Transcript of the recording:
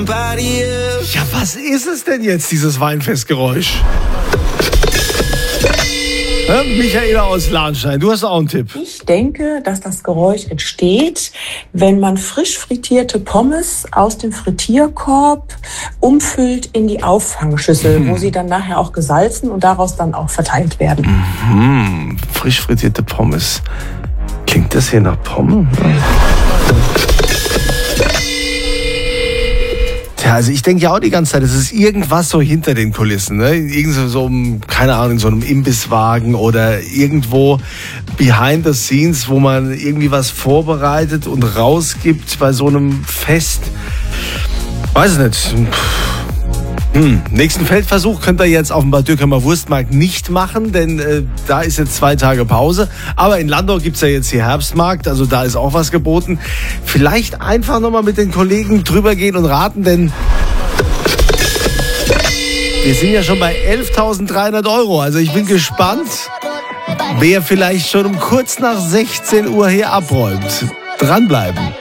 Ja, was ist es denn jetzt, dieses Weinfestgeräusch? Ja, Michaela aus Lahnstein, du hast auch einen Tipp. Ich denke, dass das Geräusch entsteht, wenn man frisch frittierte Pommes aus dem Frittierkorb umfüllt in die Auffangschüssel, wo sie dann nachher auch gesalzen und daraus dann auch verteilt werden. Frisch frittierte Pommes. Klingt das hier nach Pommes? Tja, also ich denke ja auch die ganze Zeit, es ist irgendwas so hinter den Kulissen, ne? Irgend so keine Ahnung, in so einem Imbisswagen oder irgendwo behind the scenes, wo man irgendwie was vorbereitet und rausgibt bei so einem Fest. Weiß es nicht. Nächsten Feldversuch könnt ihr jetzt auf dem Bad Dürkheim Wurstmarkt nicht machen, denn da ist jetzt 2 Tage Pause. Aber in Landau gibt's ja jetzt hier Herbstmarkt, also da ist auch was geboten. Vielleicht einfach nochmal mit den Kollegen drüber gehen und raten, denn wir sind ja schon bei 11.300 €. Also ich bin gespannt, wer vielleicht schon um kurz nach 16 Uhr hier abräumt. Dranbleiben.